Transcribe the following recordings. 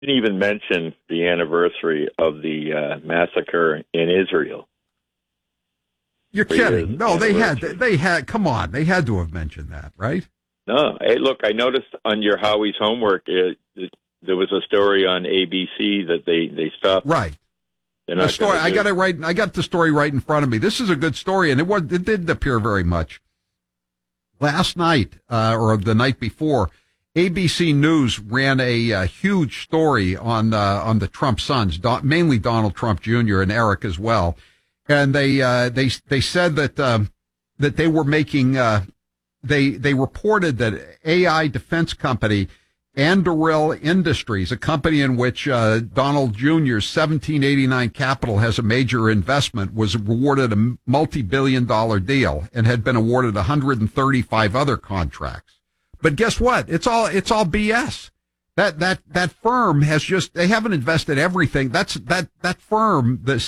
didn't even mention the anniversary of the massacre in Israel. You're kidding. No, they had, come on, they had to have mentioned that, right? No. Hey, look, I noticed on your Howie's homework, there was a story on ABC that they stopped. Right. The story, I got it right. I got the story right in front of me. This is a good story, and it didn't appear very much. Last night, or the night before, ABC News ran a huge story on the Trump sons, mainly Donald Trump Jr. and Eric as well, and they said that they were making they reported that AI defense company Anduril Industries, a company in which Donald Jr.'s 1789 Capital has a major investment, was awarded a multi-billion-dollar deal and had been awarded 135 other contracts. But guess what? It's all BS. That firm has they haven't invested everything. That firm, the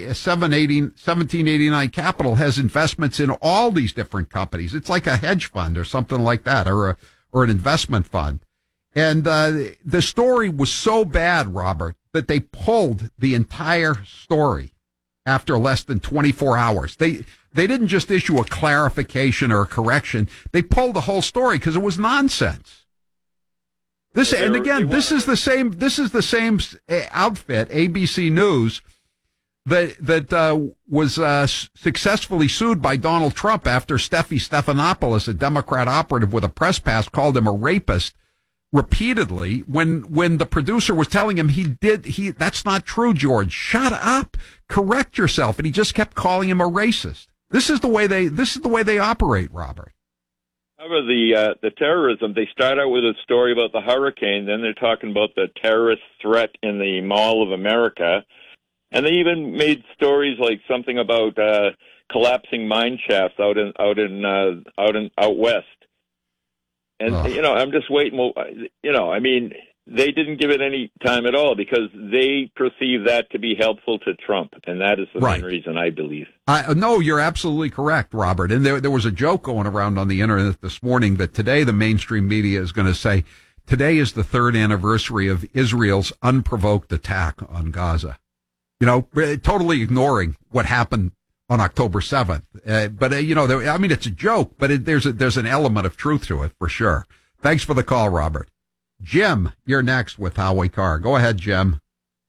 1789 Capital, has investments in all these different companies. It's like a hedge fund or something like that, or an investment fund. And the story was so bad, Robert, that they pulled the entire story after less than 24 hours. They didn't just issue a clarification or a correction. They pulled the whole story because it was nonsense. This is the same outfit, ABC News, that was successfully sued by Donald Trump after Steffi Stephanopoulos, a Democrat operative with a press pass, called him a rapist repeatedly when the producer was telling him that's not true, George. Shut up. Correct yourself. And he just kept calling him a racist. This is the way they operate, Robert. However, the terrorism, they start out with a story about the hurricane, then they're talking about the terrorist threat in the Mall of America, and they even made stories like something about collapsing mine shafts out west. And, I'm just waiting. They didn't give it any time at all because they perceive that to be helpful to Trump. And that is the main reason, I believe. No, you're absolutely correct, Robert. And there was a joke going around on the internet this morning that today the mainstream media is going to say, today is the 3rd anniversary of Israel's unprovoked attack on Gaza. Totally ignoring what happened on October 7th. It's a joke, but there's an element of truth to it for sure. Thanks for the call, Robert. Jim, you're next with Howie Carr. Go ahead, Jim.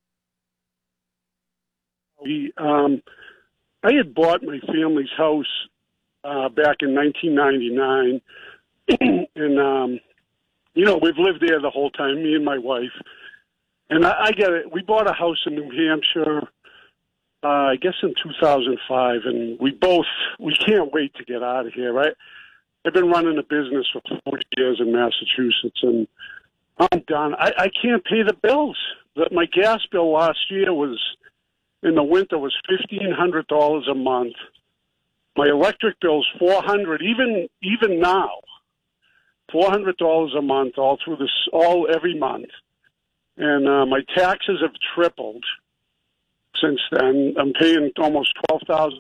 I had bought my family's house back in 1999, and we've lived there the whole time, me and my wife. And I get it. We bought a house in New Hampshire, I guess in 2005, and we can't wait to get out of here, right? I've been running a business for 40 years in Massachusetts, and I'm done. I can't pay the bills. My gas bill last year in the winter was $1,500 a month. My electric bill's $400, even now, $400 a month every month. And my taxes have tripled since then. I'm paying almost $12,000.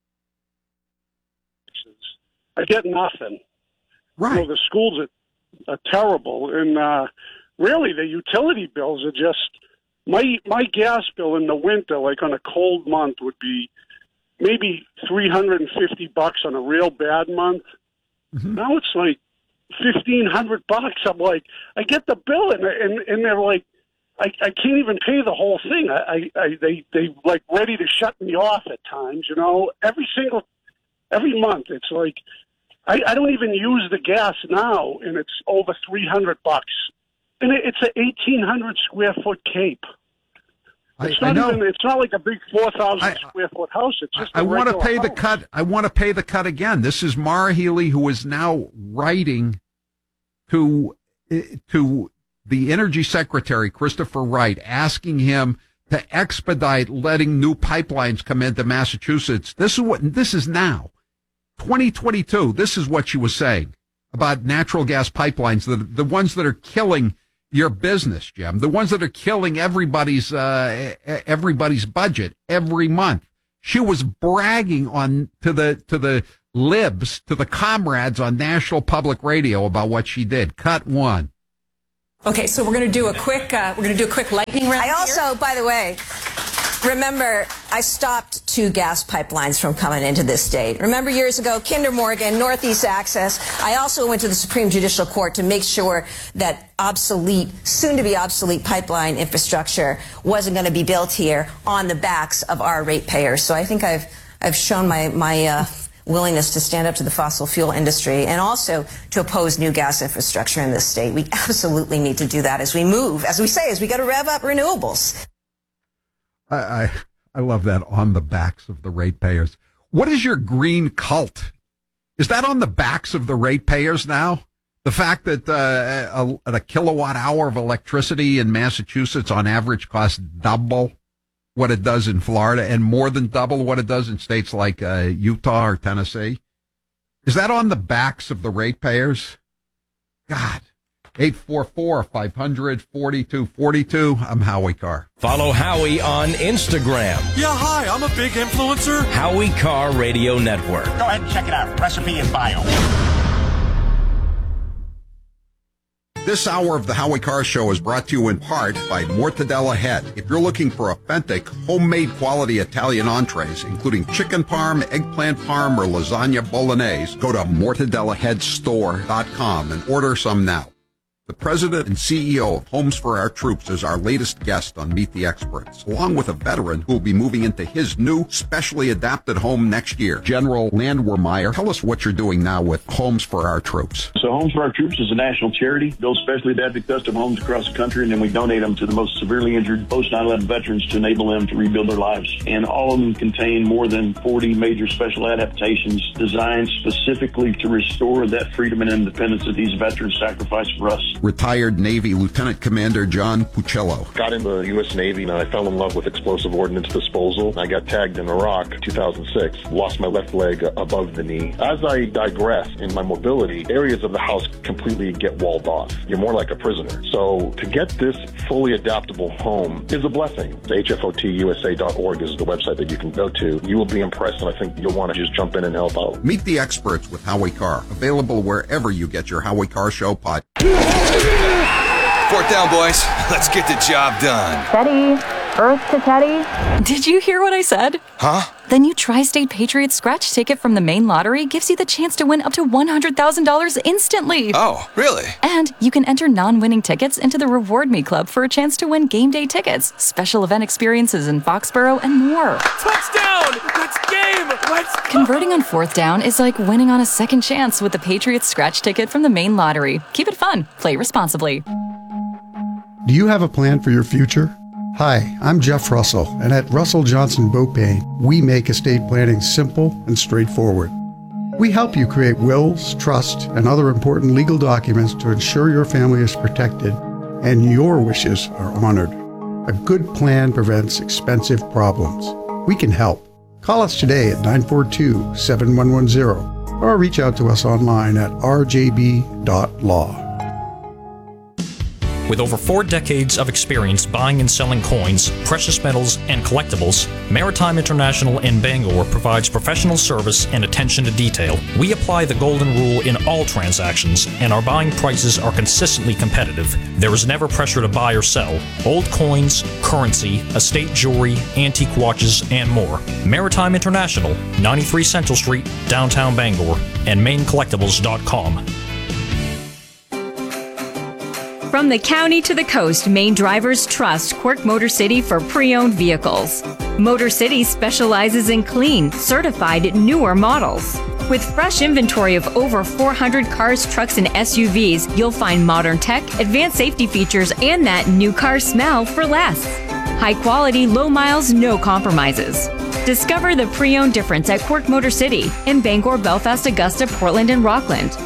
I get nothing. Right. The schools are terrible, and really the utility bills are just my gas bill in the winter, like on a cold month, would be maybe $350 on a real bad month. Mm-hmm. Now it's like $1,500. I'm like, I get the bill, and they're like, I can't even pay the whole thing. They like ready to shut me off at times. Every month it's like. I don't even use the gas now, and it's over $300, and it's an 1,800 square foot Cape. It's not like a big 4,000 square foot house. It's just. I want to pay the cut. I want to pay the cut again. This is Maura Healey, who is now writing to the Energy Secretary Christopher Wright, asking him to expedite letting new pipelines come into Massachusetts. This is now. 2022, this is what she was saying about natural gas pipelines, the ones that are killing your business, Jim, the ones that are killing everybody's budget every month. She was bragging to the libs, to the comrades on National Public Radio about what she did. Cut one. Okay, so we're going to do a quick lightning round. I also, by the way, remember, I stopped 2 gas pipelines from coming into this state. Remember years ago, Kinder Morgan, Northeast Access. I also went to the Supreme Judicial Court to make sure that soon-to-be obsolete pipeline infrastructure wasn't going to be built here on the backs of our ratepayers. So I think I've shown my willingness to stand up to the fossil fuel industry and also to oppose new gas infrastructure in this state. We absolutely need to do that as we move, as we got to rev up renewables. I love that, on the backs of the ratepayers. What is your green cult? Is that on the backs of the ratepayers now? The fact that a kilowatt hour of electricity in Massachusetts on average costs double what it does in Florida and more than double what it does in states like Utah or Tennessee? Is that on the backs of the ratepayers? God. 844-500-4242. I'm Howie Carr. Follow Howie on Instagram. Yeah, hi, I'm a big influencer. Howie Carr Radio Network. Go ahead and check it out. Recipe and bio. This hour of the Howie Carr Show is brought to you in part by Mortadella Head. If you're looking for authentic, homemade quality Italian entrees, including chicken parm, eggplant parm, or lasagna bolognese, go to mortadellaheadstore.com and order some now. The president and CEO of Homes for Our Troops is our latest guest on Meet the Experts, along with a veteran who will be moving into his new specially adapted home next year. General Landwehrmeyer, tell us what you're doing now with Homes for Our Troops. So Homes for Our Troops is a national charity, builds specially adapted custom homes across the country, and then we donate them to the most severely injured post 9/11 veterans to enable them to rebuild their lives. And all of them contain more than 40 major special adaptations designed specifically to restore that freedom and independence that these veterans sacrificed for us. Retired Navy Lieutenant Commander John Puccello. Got into the U.S. Navy and I fell in love with explosive ordnance disposal. I got tagged in Iraq 2006, lost my left leg above the knee. As I digress in my mobility, areas of the house completely get walled off. You're more like a prisoner. So to get this fully adaptable home is a blessing. The HFOTUSA.org is the website that you can go to. You will be impressed, and I think you'll want to just jump in and help out. Meet the Experts with Howie Carr. Available wherever you get your Howie Carr Show pod. 4th down, boys. Let's get the job done. Teddy. Earth to Teddy. Did you hear what I said? Huh? The new Tri-State Patriots scratch ticket from the Maine Lottery gives you the chance to win up to $100,000 instantly. Oh, really? And you can enter non-winning tickets into the Reward Me Club for a chance to win game day tickets, special event experiences in Foxborough, and more. Touchdown! Let's game! Let's go! Converting on 4th down is like winning on a second chance with the Patriots scratch ticket from the Maine Lottery. Keep it fun. Play responsibly. Do you have a plan for your future? Hi, I'm Jeff Russell, and at Russell Johnson Boat Paint, we make estate planning simple and straightforward. We help you create wills, trust, and other important legal documents to ensure your family is protected and your wishes are honored. A good plan prevents expensive problems. We can help. Call us today at 942-7110 or reach out to us online at rjb.law. With over 4 decades of experience buying and selling coins, precious metals, and collectibles, Maritime International in Bangor provides professional service and attention to detail. We apply the golden rule in all transactions, and our buying prices are consistently competitive. There is never pressure to buy or sell. Old coins, currency, estate jewelry, antique watches, and more. Maritime International, 93 Central Street, downtown Bangor, and MaineCollectibles.com. From the county to the coast, Maine drivers trust Quirk Motor City for pre-owned vehicles. Motor City specializes in clean, certified, newer models. With fresh inventory of over 400 cars, trucks, and SUVs, you'll find modern tech, advanced safety features, and that new car smell for less. High quality, low miles, no compromises. Discover the pre-owned difference at Quirk Motor City in Bangor, Belfast, Augusta, Portland, and Rockland.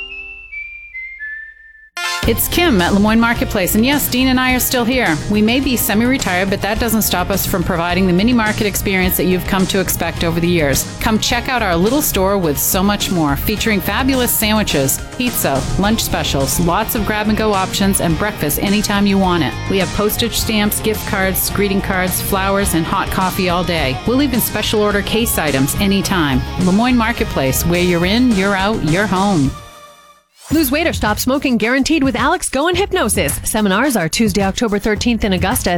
It's Kim at Lemoyne Marketplace, and yes, Dean and I are still here. We may be semi-retired, but that doesn't stop us from providing the mini market experience that you've come to expect over the years. Come check out our little store with so much more, featuring fabulous sandwiches, pizza, lunch specials, lots of grab-and-go options, and breakfast anytime you want it. We have postage stamps, gift cards, greeting cards, flowers, and hot coffee all day. We'll even special order case items anytime. Lemoyne Marketplace, where you're in, you're out, you're home. Lose weight or stop smoking guaranteed with Alex Go and Hypnosis. Seminars are Tuesday, October 13th in Augusta.